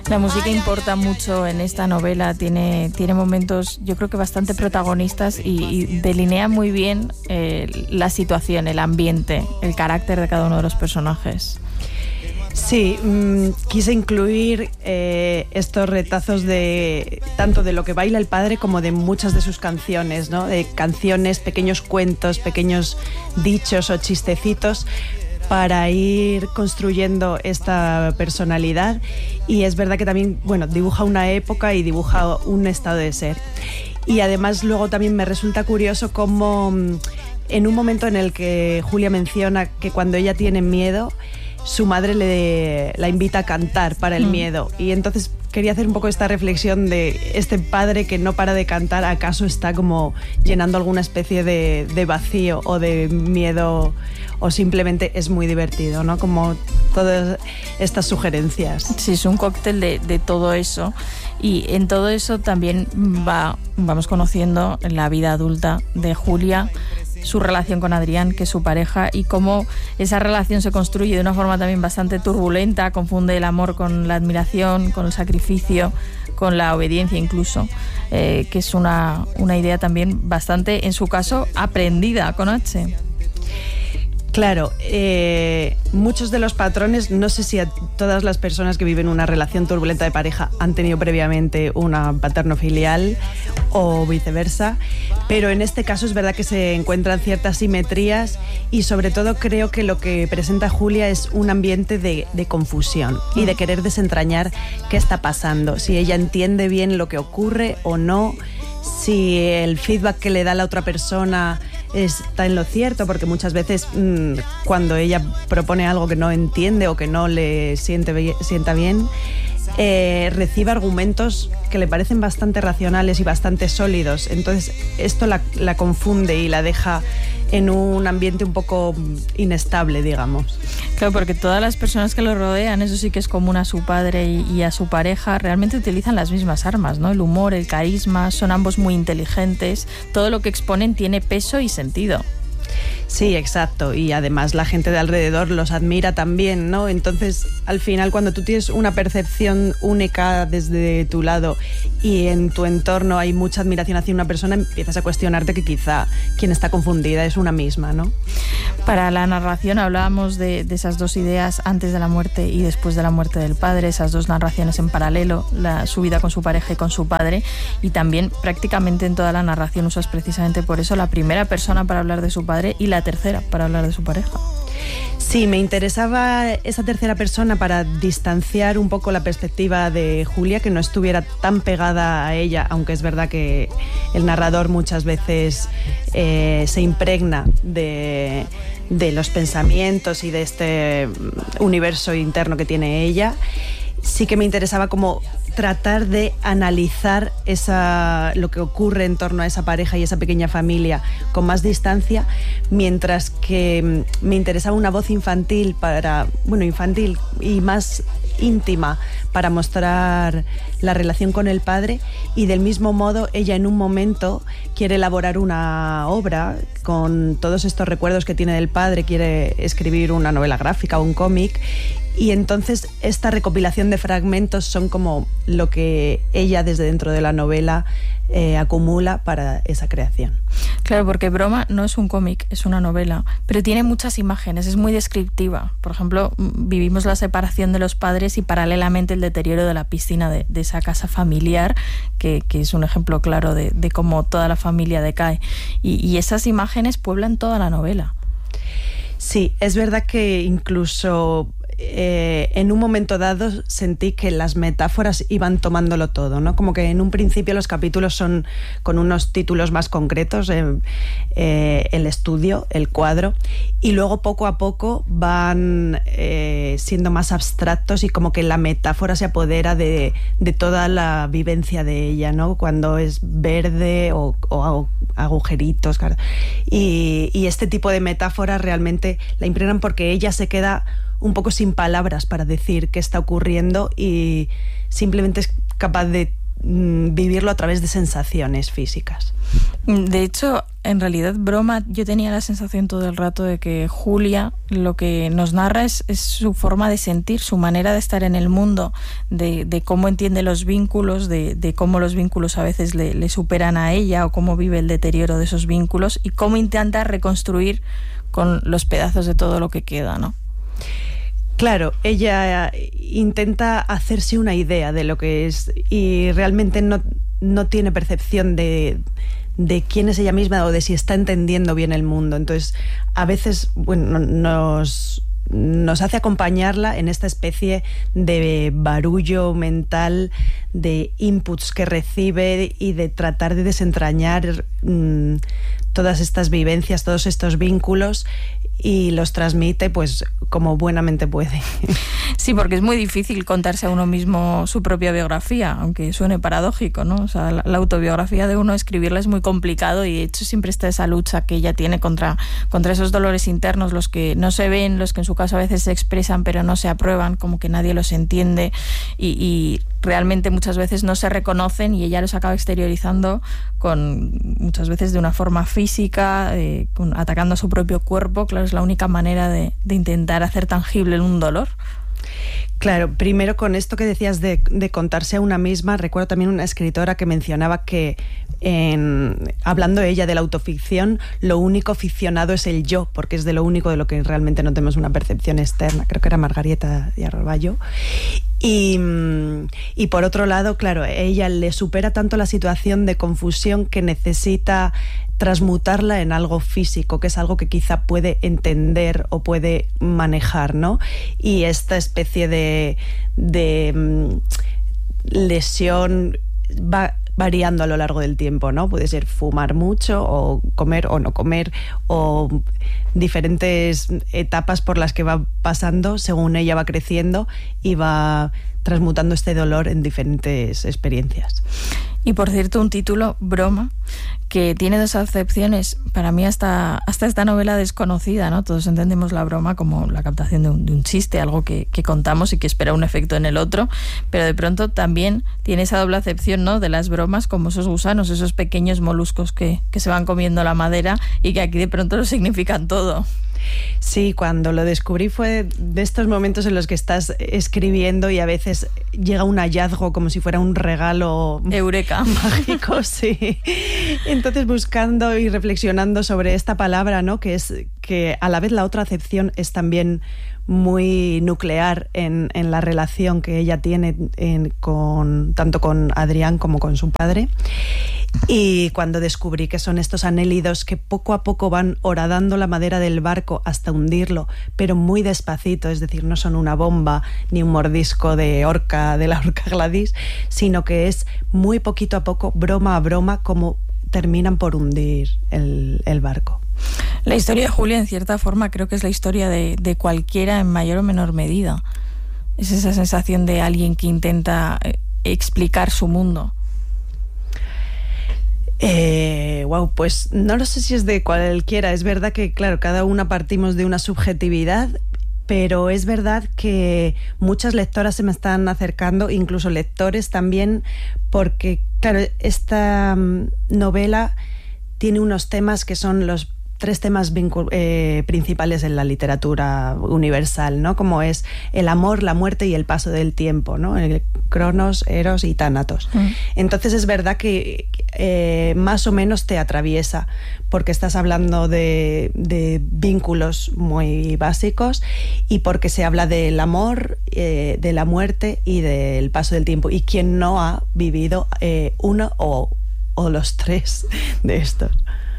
La música importa mucho en esta novela, tiene momentos yo creo que bastante protagonistas y delinea muy bien la situación, el ambiente, el carácter de cada uno de los personajes. Sí, quise incluir estos retazos de tanto de lo que baila el padre como de muchas de sus canciones, ¿no? De canciones, pequeños cuentos, pequeños dichos o chistecitos para ir construyendo esta personalidad. Y es verdad que también, bueno, dibuja una época y dibuja un estado de ser. Y además luego también me resulta curioso cómo en un momento en el que Julia menciona que cuando ella tiene miedo, su madre la invita a cantar para el miedo. Y entonces quería hacer un poco esta reflexión de este padre que no para de cantar, ¿acaso está como llenando alguna especie de vacío o de miedo, o simplemente es muy divertido, ¿no? Como todas estas sugerencias. Sí, es un cóctel de todo eso. Y en todo eso también vamos conociendo la vida adulta de Julia, su relación con Adrián, que es su pareja, y cómo esa relación se construye de una forma también bastante turbulenta, confunde el amor con la admiración, con el sacrificio, con la obediencia incluso, que es una idea también bastante, en su caso, aprendida con H. Claro, muchos de los patrones, no sé si a todas las personas que viven una relación turbulenta de pareja han tenido previamente una paterno-filial o viceversa, pero en este caso es verdad que se encuentran ciertas simetrías y sobre todo creo que lo que presenta Julia es un ambiente de confusión y de querer desentrañar qué está pasando, si ella entiende bien lo que ocurre o no, si el feedback que le da la otra persona está en lo cierto, porque muchas veces cuando ella propone algo que no entiende o que no le sienta bien, recibe argumentos que le parecen bastante racionales y bastante sólidos. Entonces esto la confunde y la deja en un ambiente un poco inestable, digamos. Claro, porque todas las personas que lo rodean, eso sí que es común a su padre y a su pareja, realmente utilizan las mismas armas, ¿no? El humor, el carisma, son ambos muy inteligentes, todo lo que exponen tiene peso y sentido. Sí, exacto, y además la gente de alrededor los admira también, ¿no? Entonces, al final, cuando tú tienes una percepción única desde tu lado y en tu entorno hay mucha admiración hacia una persona, empiezas a cuestionarte que quizá quien está confundida es una misma, ¿no? Para la narración hablábamos de esas dos ideas antes de la muerte y después de la muerte del padre, esas dos narraciones en paralelo, su vida con su pareja y con su padre, y también prácticamente en toda la narración usas precisamente por eso la primera persona para hablar de su padre y la tercera para hablar de su pareja. Sí, me interesaba esa tercera persona para distanciar un poco la perspectiva de Julia, que no estuviera tan pegada a ella, aunque es verdad que el narrador muchas veces se impregna de los pensamientos y de este universo interno que tiene ella. Sí que me interesaba como tratar de analizar lo que ocurre en torno a esa pareja y esa pequeña familia con más distancia, mientras que me interesaba una voz infantil infantil y más íntima para mostrar la relación con el padre, y del mismo modo ella en un momento quiere elaborar una obra con todos estos recuerdos que tiene del padre, quiere escribir una novela gráfica o un cómic, y entonces esta recopilación de fragmentos son como lo que ella desde dentro de la novela acumula para esa creación. Claro, porque Broma no es un cómic, es una novela, pero tiene muchas imágenes, es muy descriptiva. Por ejemplo, vivimos la separación de los padres y paralelamente el deterioro de la piscina de esa casa familiar, que es un ejemplo claro de cómo toda la familia decae. Y esas imágenes pueblan toda la novela. Sí, es verdad que incluso en un momento dado sentí que las metáforas iban tomándolo todo, ¿no? Como que en un principio los capítulos son con unos títulos más concretos, el estudio, el cuadro, y luego poco a poco van siendo más abstractos y como que la metáfora se apodera de toda la vivencia de ella, ¿no? Cuando es verde o agujeritos, claro. Y este tipo de metáforas realmente la impregnan porque ella se queda un poco sin palabras para decir qué está ocurriendo y simplemente es capaz de vivirlo a través de sensaciones físicas. De hecho, en realidad, Broma, yo tenía la sensación todo el rato de que Julia lo que nos narra es su forma de sentir, su manera de estar en el mundo, de cómo entiende los vínculos, de cómo los vínculos a veces le superan a ella, o cómo vive el deterioro de esos vínculos y cómo intenta reconstruir con los pedazos de todo lo que queda, ¿no? Claro, ella intenta hacerse una idea de lo que es y realmente no tiene percepción de quién es ella misma o de si está entendiendo bien el mundo. Entonces, a veces, bueno, nos hace acompañarla en esta especie de barullo mental, de inputs que recibe y de tratar de desentrañar todas estas vivencias, todos estos vínculos, y los transmite pues como buenamente puede. Sí, porque es muy difícil contarse a uno mismo su propia biografía, aunque suene paradójico, ¿no? O sea, la autobiografía de uno, escribirla es muy complicado, y de hecho siempre está esa lucha que ella tiene contra esos dolores internos, los que no se ven, los que en su caso a veces se expresan pero no se aprueban, como que nadie los entiende y realmente muchas veces no se reconocen, y ella los acaba exteriorizando muchas veces de una forma física, atacando a su propio cuerpo. Claro, es la única manera de intentar hacer tangible un dolor. Claro, primero con esto que decías de contarse a una misma, recuerdo también una escritora que mencionaba que hablando ella de la autoficción, lo único ficcionado es el yo, porque es de lo único de lo que realmente no tenemos una percepción externa. Creo que era Margarita de Arroyo. Y por otro lado, claro, ella le supera tanto la situación de confusión que necesita transmutarla en algo físico, que es algo que quizá puede entender o puede manejar, ¿no? Y esta especie de lesión va variando a lo largo del tiempo, ¿no? Puede ser fumar mucho, o comer o no comer, o diferentes etapas por las que va pasando según ella va creciendo y va transmutando este dolor en diferentes experiencias. Y por cierto, un título, Broma, que tiene dos acepciones. Para mí hasta esta novela desconocida, ¿no? Todos entendemos la broma como la captación de un chiste, algo que contamos y que espera un efecto en el otro, pero de pronto también tiene esa doble acepción, ¿no? De las bromas, como esos gusanos, esos pequeños moluscos que se van comiendo la madera y que aquí de pronto lo significan todo. Sí, cuando lo descubrí fue de estos momentos en los que estás escribiendo y a veces llega un hallazgo como si fuera un regalo eureka mágico, sí. Entonces, buscando y reflexionando sobre esta palabra, ¿no? Que a la vez la otra acepción es también muy nuclear en la relación que ella tiene tanto con Adrián como con su padre. Y cuando descubrí que son estos anélidos que poco a poco van horadando la madera del barco hasta hundirlo, pero muy despacito, es decir, no son una bomba ni un mordisco de la orca Gladys, sino que es muy poquito a poco, broma a broma, como terminan por hundir el barco. La historia de Julia, en cierta forma, creo que es la historia de cualquiera en mayor o menor medida. Es esa sensación de alguien que intenta explicar su mundo. Wow, pues no lo sé si es de cualquiera. Es verdad que, claro, cada una partimos de una subjetividad, pero es verdad que muchas lectoras se me están acercando, incluso lectores también, porque, claro, esta novela tiene unos temas que son los 3 temas principales en la literatura universal, ¿no? Como es el amor, la muerte y el paso del tiempo, ¿no? El Cronos, Eros y Tánatos. Entonces es verdad que más o menos te atraviesa, porque estás hablando de vínculos muy básicos y porque se habla del amor, de la muerte y del paso del tiempo. Y quien no ha vivido uno o los 3 de estos.